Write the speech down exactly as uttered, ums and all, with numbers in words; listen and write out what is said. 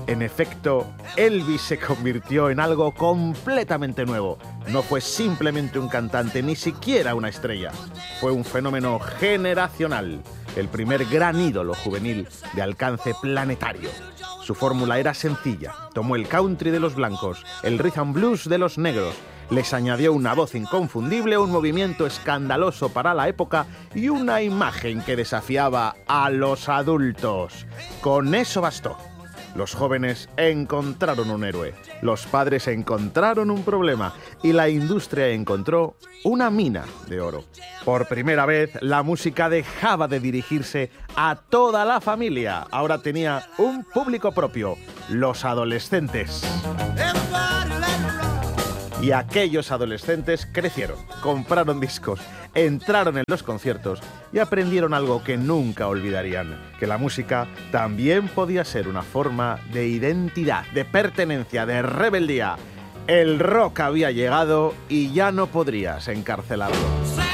En efecto, Elvis se convirtió en algo completamente nuevo. No fue simplemente un cantante, ni siquiera una estrella. Fue un fenómeno generacional, el primer gran ídolo juvenil de alcance planetario. Su fórmula era sencilla. Tomó el country de los blancos, el rhythm and blues de los negros, les añadió una voz inconfundible, un movimiento escandaloso para la época y una imagen que desafiaba a los adultos. Con eso bastó. Los jóvenes encontraron un héroe, los padres encontraron un problema y la industria encontró una mina de oro. Por primera vez, la música dejaba de dirigirse a toda la familia. Ahora tenía un público propio, los adolescentes. Y aquellos adolescentes crecieron, compraron discos, entraron en los conciertos y aprendieron algo que nunca olvidarían, que la música también podía ser una forma de identidad, de pertenencia, de rebeldía. El rock había llegado y ya no podrías encarcelarlo.